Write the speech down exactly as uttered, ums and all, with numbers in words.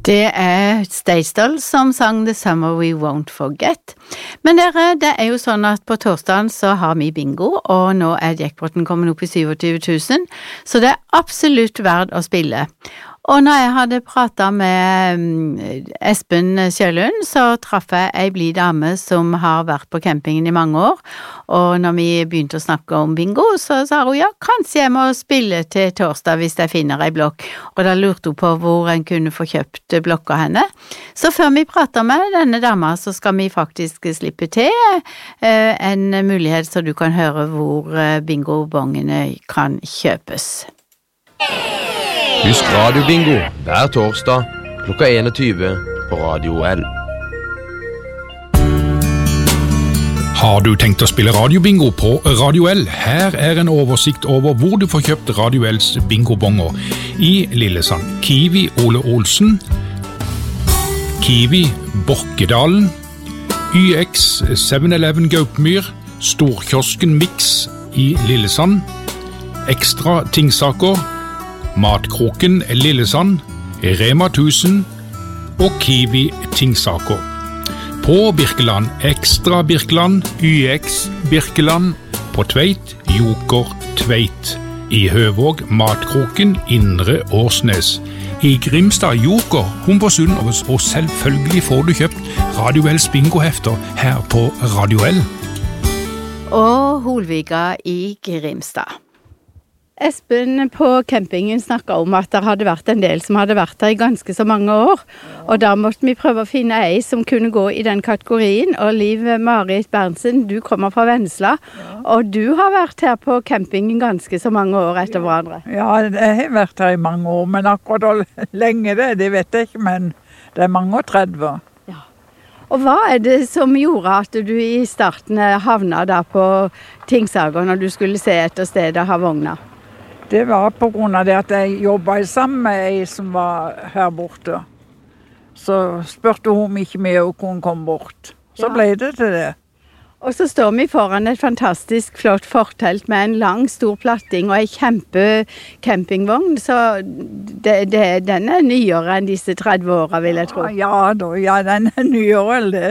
Det er Staysdal som sang The Summer We Won't Forget. Men dere, det er jo sånn at på torsdagen så har vi bingo, og nå er jackpoten kommet opp i tjuesju tusen, så det er absolutt verdt å spille. Og når jeg hadde pratet med Espen Kjellund, så traff jeg ei blid dame som har vært på campingen i mange år, og når vi begynte å snakke om bingo, så sa hun, ja, kanskje jeg må spille til torsdag hvis jeg finner ei blokk, og da lurte hun på hvor en kunne få kjøpt blokka henne. Så før vi prater med denne dama, så skal vi faktisk slippe til eh, en mulighet så du kan høre hvor bingobongene kan kjøpes. Husk radiobingo hver torsdag klokka tjueen på Radio L. Har du tenkt å spille radiobingo på Radio L? Her er en oversikt over hvor du får kjøpt Radio L's bingobonger i Lillesand. Kiwi Ole Olsen, Kiwi Borkedalen, Y X seven eleven Gaupmyr, Storkiosken Mix i Lillesand, Ekstra Tingsaker, Matkroken Lillesand, Rema tusen og Kiwi Tingsaker. På Birkeland, Ekstra Birkeland, Y X Birkeland, på Tveit, Joker Tveit. I Høvåg, Matkroken, Indre Årsnes. I Grimstad, Joker, Humbersund, og selvfølgelig får du kjøpt Radio L's bingohefter her på Radio L. Og Holvika i Grimstad. Espen på campingen snakket om at det hadde vært en del som hadde vært der i ganske så mange år, og da måtte vi prøve å finne ei som kunne gå i den kategorien, og Liv Marit Berntsen, du kommer fra Vennesla, og du har vært her på campingen ganske så mange år etter hverandre. Ja, jeg har vært her i mange år, men akkurat hvor lenge det, det vet jeg ikke, men det er mange og tredve. Ja. Og hva er det som gjorde at du i starten havna der på Tingsager når du skulle se etter stedet av vogna? Det var på grunn av det at jeg jobbet sammen med en som var her borte. Så spurte hun om ikke vi kunne komme bort. Så ja. Ble det til det. Og så står vi foran et fantastisk flott fortelt med en lang, stor platting og en kjempe campingvogn. Så det, det, den er nyere enn disse tredve årene, vil jeg tro. Ja, da, ja den er nyere enn det.